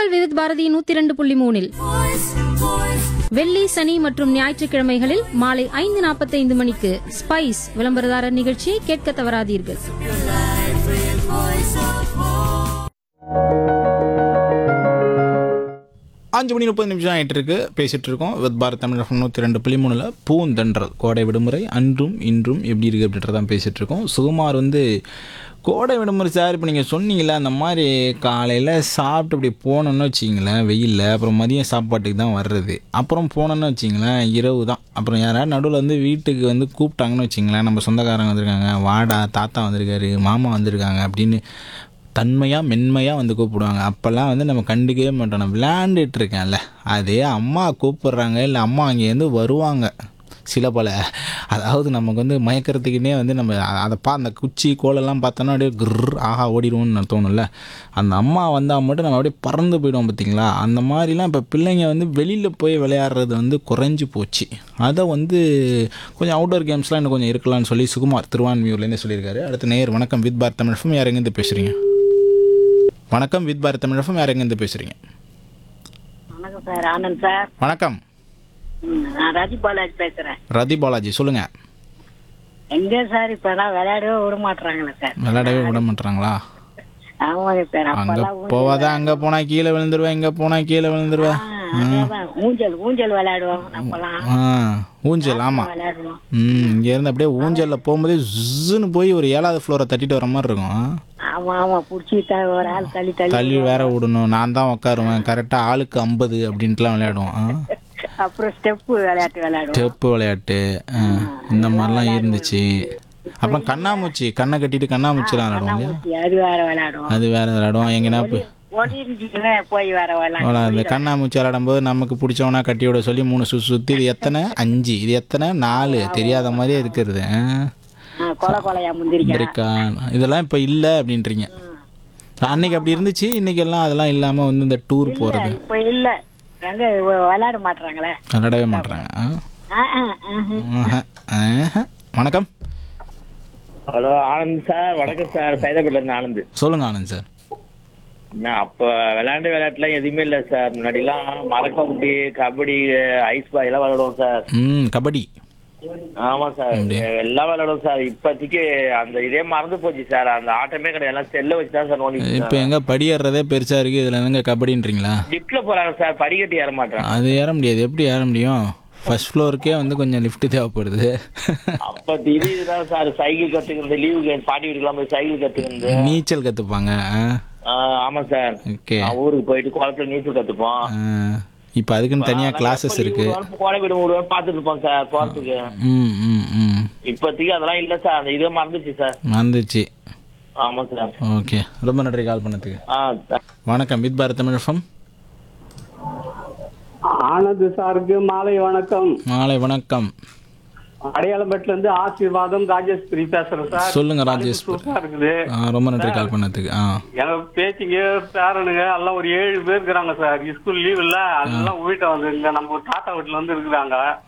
உங்கள் விவித் பாரதி 102.3 வெள்ளி சனி மற்றும் ஞாயிற்றுக்கிழமைகளில் மாலை 5:45 மணிக்கு ஸ்பைஸ் விளம்பரதாரர் நிகழ்ச்சியை கேட்க தவறாதீர்கள். 5:30 ஆகிட்டு இருக்கு. பேசிட்டு இருக்கோம் வித் பாரத் தமிழ் 102.3 பூந்தென்றல் கோடை விடுமுறை அன்றும் இன்றும் எப்படி இருக்குது அப்படின்றதான் பேசிகிட்டு இருக்கோம். சுகுமார் கோடை விடுமுறை சார், இப்போ நீங்கள் சொன்னீங்களே அந்த மாதிரி காலையில் சாப்பிட்டு இப்படி போனோன்னு வச்சிங்களேன் வெயிலில், அப்புறம் மதியம் சாப்பாட்டுக்கு தான் வர்றது, அப்புறம் போனோன்னு வச்சிங்களேன் இரவு தான். அப்புறம் யாராவது நடுவில் வீட்டுக்கு கூப்பிட்டாங்கன்னு வச்சிங்களேன், நம்ம சொந்தக்காரங்க வந்திருக்காங்க, வாடா தாத்தா வந்திருக்காரு, மாமா வந்திருக்காங்க அப்படின்னு தன்மையாக மென்மையாக கூப்பிடுவாங்க. அப்போல்லாம் நம்ம கண்டுக்கவே மாட்டோம். நான் விளையாண்டுட்டு இருக்கேன்ல, அதே அம்மா கூப்பிட்றாங்க இல்லை அம்மா அங்கேருந்து வருவாங்க சில பல, அதாவது நமக்கு மயக்கிறதுக்குன்னே நம்ம அந்த குச்சி கோலெல்லாம் பார்த்தோன்னா அப்படியே ஆஹா ஓடிடுவோம்னு தோணும்ல. அந்த அம்மா வந்தால் மட்டும் நம்ம அப்படியே பறந்து போயிடுவோம் பார்த்தீங்களா. அந்த மாதிரிலாம் இப்போ பிள்ளைங்க வெளியில் போய் விளையாடுறது குறைஞ்சி போச்சு. அதை கொஞ்சம் அவுட்டோர் கேம்ஸ்லாம் இன்னும் கொஞ்சம் இருக்கலாம்னு சொல்லி சுகுமார் திருவான்மியூர்லேருந்து சொல்லியிருக்காரு. அடுத்த நேயர் வணக்கம் வித் பாரத் தமிழ் எஃப்எம், யார் எங்கேருந்து பேசுகிறீங்க? வணக்கம் வித் பாரத் தமிழ் எஃப்எம், யார் எங்கேருந்து பேசுகிறீங்க? வணக்கம் சார், ஆனந்த் சார். வணக்கம், நான் ரதி பாலாஜி பேசுறேன். ரதி பாலாஜி சொல்லுங்க. எங்க சார் இப்பெல்லாம் விளையாடவே விட மாட்டாங்களா சார்? விளையாடவே விட மாட்டாங்களா? ஆமாங்க சார். அங்க போவாதான், அங்க போனா கீழே விழுந்துருவேன், இங்க போனா கீழே விழுந்துருவேன். ஊஞ்சல் விளையாடுவோம் அப்பெல்லாம். ஊஞ்சல், ஆமா. விளையாடுவோம். இங்க இருந்து அப்படியே ஊஞ்சல்ல போகும்போதே ஜுன்னு போய் ஒரு 7வது ஃப்ளோரை தட்டிட்டு வர மாதிரி இருக்கும். ஆமா ஆமா, புடிச்சு ஒரு ஆள் தள்ளி தள்ளி வேற விடணும். நான் தான் உட்காருவேன் கரெக்டா, ஆளுக்கு 50 அப்படின்ட்டுலாம் விளையாடுவோம். அப்புறம் ஸ்டெப்பு விளையாடுவோம். ஸ்டெப்பு விளையாட்டு இந்த மாதிரிலாம் இருந்துச்சு. அப்புறம் கண்ணாமூச்சி, கண்ணை கட்டிட்டு கண்ணாமூச்சிலாம் விளையாடுவோம். அது வேற விளையாடுவோம். எங்கன்னா போய் இந்த கண்ணாமூச்சி விளையாடும் போது நமக்கு பிடிச்சவனா கட்டி விட சொல்லி 3 சுத்தி, இது எத்தனை 5, இது எத்தனை 4 தெரியாத மாதிரியே இருக்கிறது. இதெல்லாம் இப்ப இல்ல அப்படின்றீங்க. அன்னைக்கு அப்படி இருந்துச்சு, இன்னைக்கு எல்லாம் அதெல்லாம் இல்லாம இந்த டூர் போறது இல்ல, விளையாட மாட்டாங்களே, விளையாடவே மாட்டாங்க. வணக்கம். Hello Anand sir. வணக்கம் சார், சைதாப்பேட்ல இருந்து ஆனந்த். சொல்லுங்க ஆனந்த் சார். அப்ப விளையாட்டுலாம் எதுவுமே இல்லை சார். முன்னாடிலாம் மரக்கம்பட்டி, கபடி, ஐஸ் பாய் எல்லாம் விளையாடுவோம் சார். கபடி. ஆமா சார், எல்லாம் விளையாடுவோம் சார். இப்போதைக்கு அந்த இதே மறந்து போச்சு சார். அந்த ஆட்டமே கிடையாது, எல்லாம் செல்ல வச்சுதான் சார் நோண்டி. இப்ப எங்க படி ஏறதே பெருசா இருக்கு, இதுல எங்க கபடின்றீங்களா? லிப்ட்ல போறாங்க சார், படிக்கட்டு ஏற மாட்டேன். அது ஏற முடியாது. எப்படி ஏற முடியும்? ஃபர்ஸ்ட் ஃப்ளோருக்கே கொஞ்சம் லிஃப்ட் தேவைப்படுது. அப்ப இதுதான் சார் சைக்கிள் கத்துக்கிறது. லீவுக்கு பாட்டி வீட்டுக்குலாம் போய் சைக்கிள் கத்துக்கிறது, நீச்சல் கத்துப்பாங்க. ஆமா சார். ஊருக்கு போயிட்டு குளத்துல நீச்சல் கத்துப்போம். இப்ப அதுக்குன்னு தனியா கிளாஸஸ் இருக்கு. கோடை விடுமுறை பாத்துட்டு இருப்போம் சார் போறதுக்கு. இப்போதைக்கு அதெல்லாம் இல்ல சார். அந்த இதே மறந்துச்சு சார். மறந்துச்சு. ஆமா சார். ஓகே, ரொம்ப நன்றி கால் பண்ணதுக்கு. வணக்கம் வித் பாரத் தமிழ் எஃப்எம். ஆனந்த் சாருக்கு மாலை வணக்கம். மாலை வணக்கம். அடையாளம்பேட்டில இருந்து ஆசீர்வாதம் ராஜேஸ்வரி பேசுறேன் சார். சொல்லுங்க ராஜேஸ்வரி. இருக்குது. ரொம்ப நன்றி கால் பண்ணதுக்கு. எனக்கு பேச்சுங்க பேரனுங்க எல்லாம் ஒரு 7 பேர் இருக்கிறாங்க சார். ஸ்கூல் லீவ் இல்ல, அதெல்லாம் வீட்டை இங்க நம்ம தாத்தா வீட்டுல இருக்கிறாங்க.